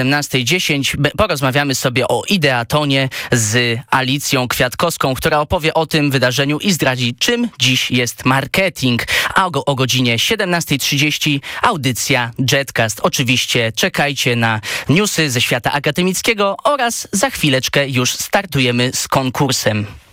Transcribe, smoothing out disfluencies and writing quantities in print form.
17:10 porozmawiamy sobie o Ideatonie z Alicją Kwiatkowską, która opowie o tym wydarzeniu i zdradzi, czym dziś jest marketing. A o godzinie 17:30 audycja Jetcast. Oczywiście czekajcie na newsy ze świata akademickiego oraz za chwileczkę już startujemy z konkursem.